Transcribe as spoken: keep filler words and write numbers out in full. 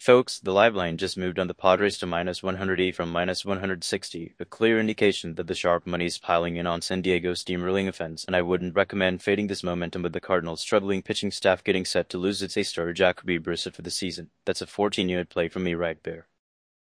Folks, the live line just moved on the Padres to minus one hundred eight from minus one hundred sixty, a clear indication that the sharp money is piling in on San Diego's steamrolling offense, and I wouldn't recommend fading this momentum with the Cardinals' struggling pitching staff getting set to lose its ace starter Jacoby Brissett for the season. That's a fourteen-unit play from me right there.